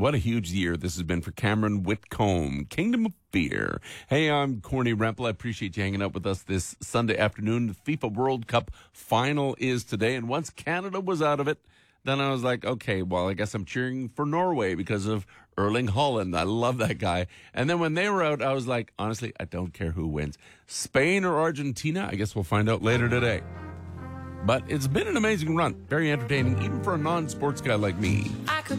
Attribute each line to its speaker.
Speaker 1: What a huge year this has been for Cameron Whitcomb. Kingdom of Fear. Hey, I'm Corny Rempel. I appreciate you hanging out with us this Sunday afternoon. The FIFA World Cup final is today, and once Canada was out of it, then I was like, okay, well, I guess I'm cheering for Norway because of Erling Haaland. I love that guy. And then when they were out, I was like, honestly, I don't care who wins. Spain or Argentina? I guess we'll find out later today. But it's been an amazing run. Very entertaining, even for a non-sports guy like me.
Speaker 2: I could